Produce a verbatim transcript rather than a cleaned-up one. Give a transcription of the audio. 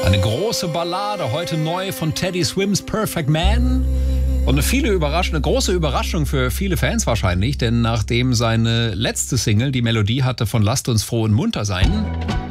Eine große Ballade, heute neu von Teddy Swims Perfect Man. Und eine, viele Überraschung, eine große Überraschung für viele Fans wahrscheinlich, denn nachdem seine letzte Single die Melodie hatte von Lasst uns froh und munter sein,